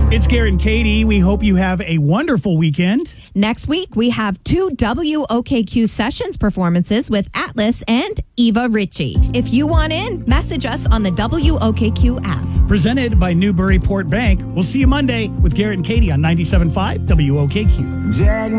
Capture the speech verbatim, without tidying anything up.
It's Garrett and Katie. We hope you have a wonderful weekend. Next week, we have two W O K Q Sessions performances with Atlas and Eva Ritchie. If you want in, message us on the W O K Q app. Presented by Newburyport Bank. We'll see you Monday with Garrett and Katie on ninety-seven point five W O K Q.